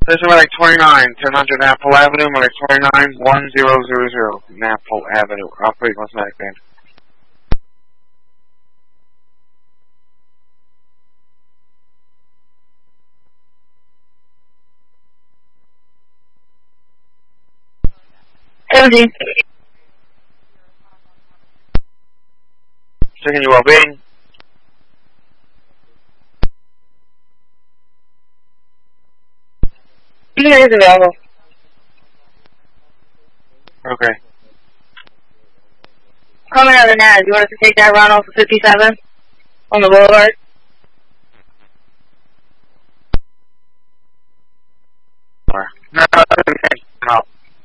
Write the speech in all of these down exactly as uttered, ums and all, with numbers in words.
This is Medic twenty-nine, ten hundred Apple Avenue, Medic twenty-nine, one zero zero zero, Apple Avenue. Operating West Medic Band. seventeen. Checking your well-being. Unit is available. Okay. Coming out of the N A S, you want us to take that run off of fifty-seven on the boulevard? No, no.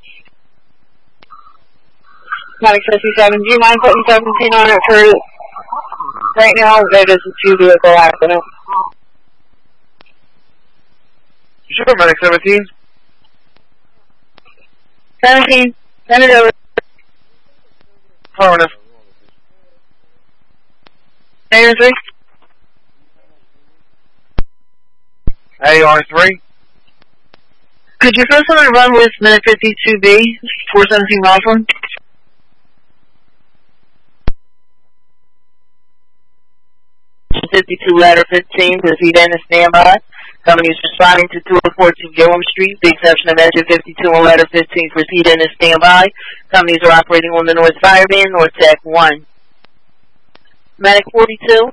Medic fifty-seven, do you mind putting seventeen on it for right now? There is a two vehicle accident. You should put Medic seventeen. seventeen, send it over. Affirmative. A R three? A R three. Could you first want to run with Minute fifty-two B, four seventeen Roslyn? fifty-two ladder fifteen, proceed in and standby. Company is responding to two oh four two Gilliam Street, the exception of engine fifty-two on ladder fifteen, proceed in and standby. Companies are operating on the North Fireband, North Tech one. Medic forty-two.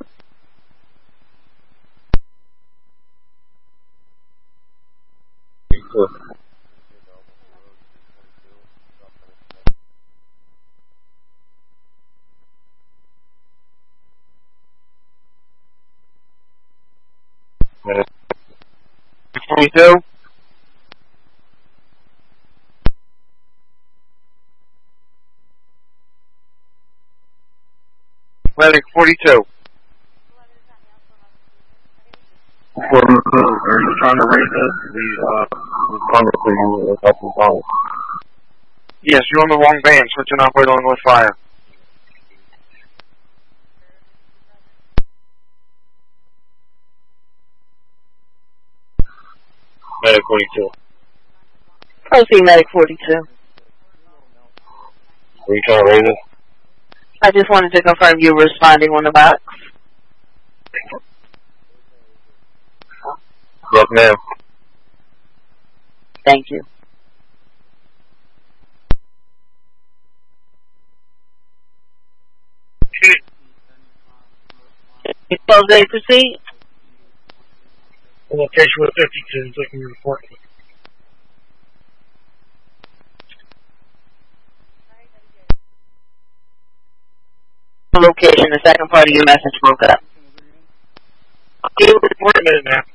Medic forty-two. Medic forty-two. We're just trying to raise this. The, uh, conversation with us and dollars. Yes, you're on the wrong band. Switch and operate on North Fire. Medic forty-two. Proceed, Medic forty-two. Were you trying to raise it? I just wanted to confirm you were responding on the box. Yes, ma'am. Thank you. twelve day proceed. Location with fifty-two is looking to report. Location, the second part of your message broke up. Wait a minute now.